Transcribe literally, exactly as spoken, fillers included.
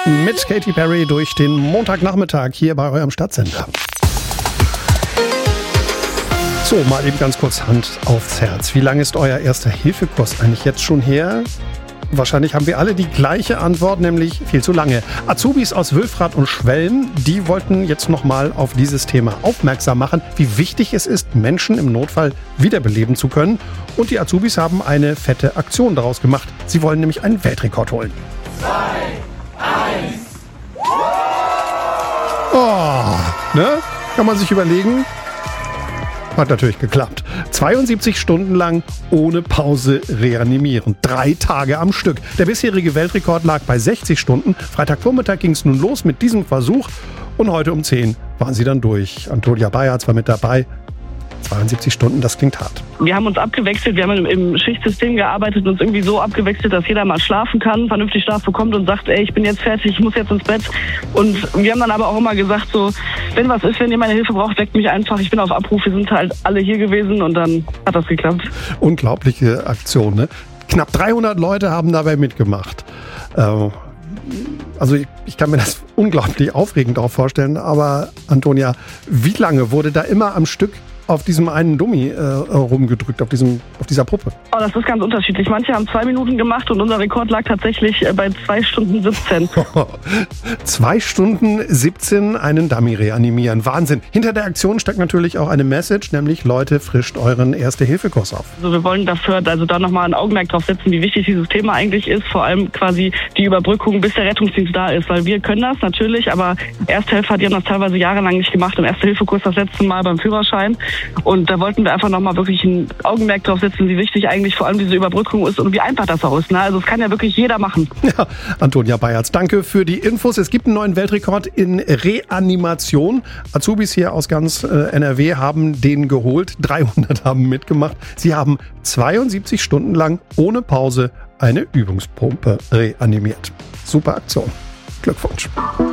Mit Katy Perry durch den Montagnachmittag hier bei eurem Stadtsender. So, mal eben ganz kurz Hand aufs Herz. Wie lange ist euer Erster-Hilfe-Kurs eigentlich jetzt schon her? Wahrscheinlich haben wir alle die gleiche Antwort, nämlich viel zu lange. Azubis aus Wülfrath und Schwelm, die wollten jetzt nochmal auf dieses Thema aufmerksam machen, wie wichtig es ist, Menschen im Notfall wiederbeleben zu können. Und die Azubis haben eine fette Aktion daraus gemacht. Sie wollen nämlich einen Weltrekord holen. Zwei, eins. Oh, ne? Kann man sich überlegen. Hat natürlich geklappt. zweiundsiebzig Stunden lang ohne Pause reanimieren. Drei Tage am Stück. Der bisherige Weltrekord lag bei sechzig Stunden. Freitagvormittag ging es nun los mit diesem Versuch. Und heute um zehn waren sie dann durch. Antonia Bayerz war mit dabei. zweiundsiebzig Stunden, das klingt hart. Wir haben uns abgewechselt, wir haben im, im Schichtsystem gearbeitet und uns irgendwie so abgewechselt, dass jeder mal schlafen kann, vernünftig Schlaf bekommt und sagt, ey, ich bin jetzt fertig, ich muss jetzt ins Bett. Und wir haben dann aber auch immer gesagt, so, wenn was ist, wenn ihr meine Hilfe braucht, weckt mich einfach. Ich bin auf Abruf, wir sind halt alle hier gewesen und dann hat das geklappt. Unglaubliche Aktion, ne? Knapp dreihundert Leute haben dabei mitgemacht. Äh, Also ich, ich kann mir das unglaublich aufregend auch vorstellen, aber Antonia, wie lange wurde da immer am Stück auf diesem einen Dummy äh, rumgedrückt, auf, diesem, auf dieser Puppe? Oh, das ist ganz unterschiedlich. Manche haben zwei Minuten gemacht und unser Rekord lag tatsächlich bei zwei Stunden siebzehn. Zwei Stunden siebzehn einen Dummy reanimieren. Wahnsinn. Hinter der Aktion steckt natürlich auch eine Message, nämlich Leute, frischt euren Erste-Hilfe-Kurs auf. Also wir wollen dafür also da nochmal ein Augenmerk drauf setzen, wie wichtig dieses Thema eigentlich ist. Vor allem quasi die Überbrückung, bis der Rettungsdienst da ist. Weil wir können das natürlich, aber Ersthelfer, die haben das teilweise jahrelang nicht gemacht. Im Erste-Hilfe-Kurs das letzte Mal beim Führerschein. Und da wollten wir einfach nochmal wirklich ein Augenmerk drauf setzen, wie wichtig eigentlich vor allem diese Überbrückung ist und wie einfach das auch ist. Ne? Also es kann ja wirklich jeder machen. Ja, Antonia Bayerz, danke für die Infos. Es gibt einen neuen Weltrekord in Reanimation. Azubis hier aus ganz äh, N R W haben den geholt. dreihundert haben mitgemacht. Sie haben zweiundsiebzig Stunden lang ohne Pause eine Übungspumpe reanimiert. Super Aktion. Glückwunsch.